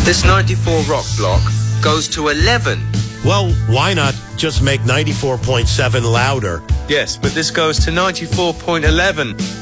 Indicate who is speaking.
Speaker 1: This 94 rock block goes to 11.
Speaker 2: Well, why not just make 94.7 louder?
Speaker 1: Yes, but this goes to 94.11.